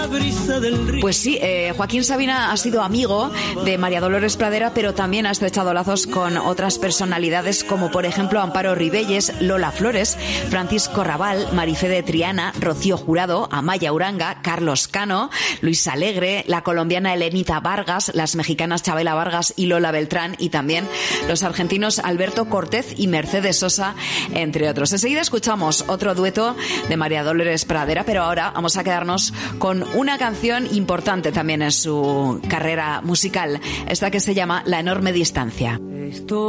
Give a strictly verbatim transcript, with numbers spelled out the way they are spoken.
Pues sí, eh, Joaquín Sabina ha sido amigo de María Dolores Pradera, pero también ha estrechado lazos con otras personalidades como por ejemplo Amparo Ribelles, Lola Flores, Francisco Rabal, Marifé de Triana, Rocío Jurado, Amaya Uranga, Carlos Cano, Luis Alegre, la colombiana Elenita Vargas, las mexicanas Chabela Vargas y Lola Beltrán, y también los argentinos Alberto Cortez y Mercedes Sosa, entre otros. Enseguida escuchamos otro dueto de María Dolores Pradera, pero ahora vamos a quedarnos con una canción importante también en su carrera musical, esta que se llama La enorme distancia. Esto